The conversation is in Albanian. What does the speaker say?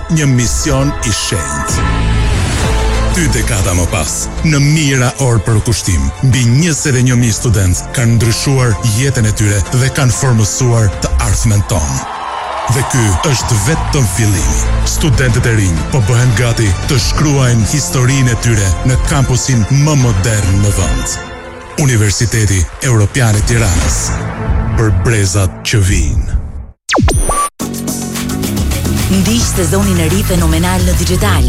një mision I shenjtë. 2 dekada më pas, në mijëra orë për kushtim, mbi 21.000 student kanë ndryshuar jetën e tyre dhe kanë formësuar të ardhmen tonë. Dhe ky është vetëm fillimi. Studentët e rinj po bëhen gati të shkruajnë historinë e tyre në kampusin më modern në vend. Universiteti Evropian I Tiranës. Për brezat që vijnë. Ndiq sezonin e ri fenomenal në digital.